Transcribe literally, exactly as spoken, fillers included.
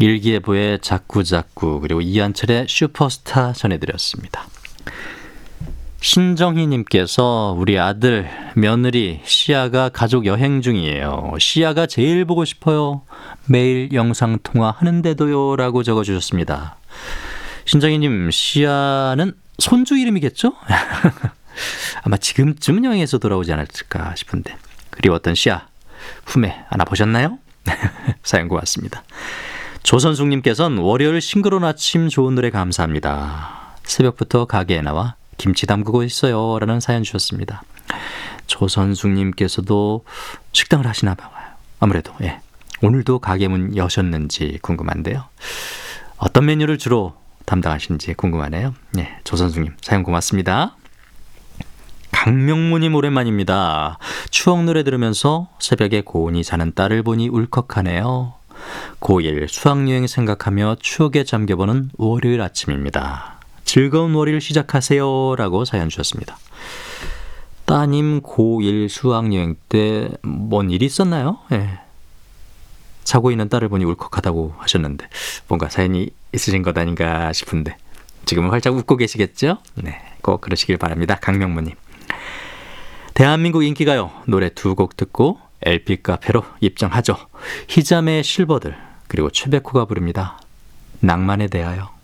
일기예보의 자꾸자꾸 그리고 이한철의 슈퍼스타 전해드렸습니다. 신정희님께서 우리 아들, 며느리, 시아가 가족 여행 중이에요. 시아가 제일 보고 싶어요. 매일 영상통화 하는데도요 라고 적어주셨습니다. 신정희님, 시아는 손주 이름이겠죠? 아마 지금쯤 여행에서 돌아오지 않을까 싶은데 그리웠던 시아 품에 안아보셨나요? 사연 고맙습니다. 조선숙님께서는 월요일 싱그러운 아침 좋은 노래 감사합니다. 새벽부터 가게에 나와 김치 담그고 있어요 라는 사연 주셨습니다. 조선숙님께서도 식당을 하시나 봐요. 아무래도 예. 오늘도 가게 문 여셨는지 궁금한데요. 어떤 메뉴를 주로 담당하시는지 궁금하네요. 예, 조선숙님 사연 고맙습니다. 강명무님 오랜만입니다. 추억 노래 들으면서 새벽에 고온히 자는 딸을 보니 울컥하네요. 고일 수학여행 생각하며 추억에 잠겨보는 월요일 아침입니다. 즐거운 월요일 시작하세요 라고 사연 주셨습니다. 따님 고일 수학여행 때 뭔 일이 있었나요? 예. 자고 있는 딸을 보니 울컥하다고 하셨는데 뭔가 사연이 있으신 것 아닌가 싶은데 지금은 활짝 웃고 계시겠죠? 네, 꼭 그러시길 바랍니다. 강명무님. 대한민국 인기가요 노래 두 곡 듣고 엘피 카페로 입장하죠. 희자매의 실버들 그리고 최백호가 부릅니다. 낭만에 대하여.